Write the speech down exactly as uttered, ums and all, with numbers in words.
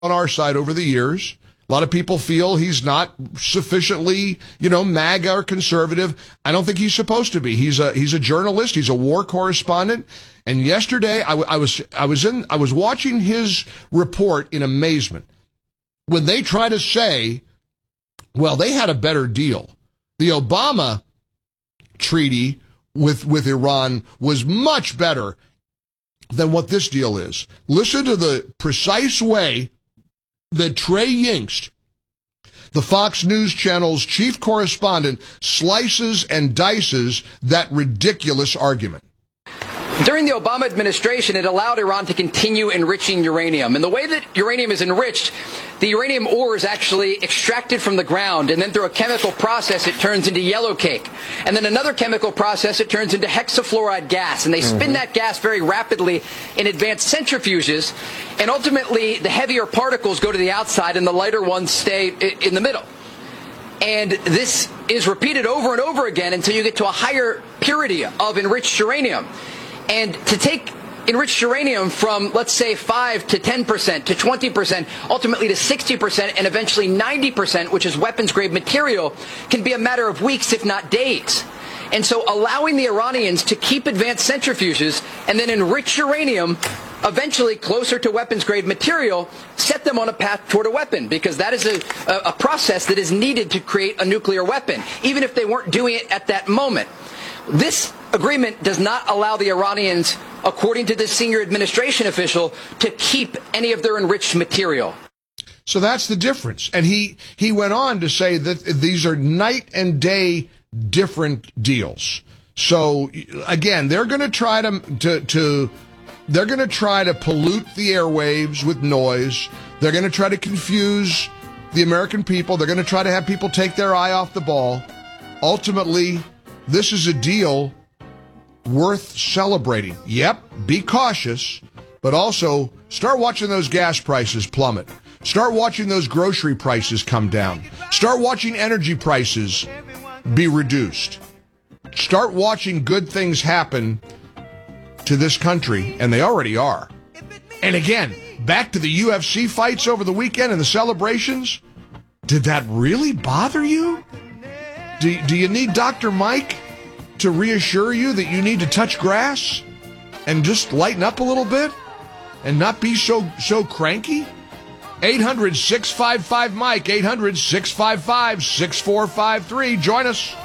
on our side over the years. A lot of people feel he's not sufficiently, you know, MAGA or conservative. I don't think he's supposed to be. He's a he's a journalist. He's a war correspondent. And yesterday, I, w- I was I was in I was watching his report in amazement when they try to say, well, they had a better deal. The Obama treaty with with Iran was much better than what this deal is. Listen to the precise way that Trey Yingst, the Fox News Channel's chief correspondent, slices and dices that ridiculous argument. During the Obama administration, it allowed Iran to continue enriching uranium. And the way that uranium is enriched, the uranium ore is actually extracted from the ground, and then through a chemical process, it turns into yellow cake. And then another chemical process, it turns into hexafluoride gas. And they spin mm-hmm. that gas very rapidly in advanced centrifuges, and ultimately the heavier particles go to the outside and the lighter ones stay in the middle. And this is repeated over and over again until you get to a higher purity of enriched uranium. And to take enriched uranium from, let's say, five to ten percent to twenty percent, ultimately to sixty percent, and eventually ninety percent, which is weapons-grade material, can be a matter of weeks, if not days. And so allowing the Iranians to keep advanced centrifuges and then enrich uranium, eventually closer to weapons-grade material, set them on a path toward a weapon, because that is a, a, a process that is needed to create a nuclear weapon, even if they weren't doing it at that moment. This agreement does not allow the Iranians, according to this senior administration official, to keep any of their enriched material. So that's the difference. And he, he went on to say that these are night and day different deals. So, again, they're going to try to, to, to they're going to try to pollute the airwaves with noise. They're going to try to confuse the American people. They're going to try to have people take their eye off the ball. Ultimately, this is a deal worth celebrating. Yep, be cautious, but also start watching those gas prices plummet. Start watching those grocery prices come down. Start watching energy prices be reduced. Start watching good things happen to this country, and they already are. And again, back to the U F C fights over the weekend and the celebrations. Did that really bother you? Do, do you need Doctor Mike to reassure you that you need to touch grass and just lighten up a little bit and not be so so cranky? eight hundred, six five five, Mike, eight hundred, six five five, six four five three. Join us.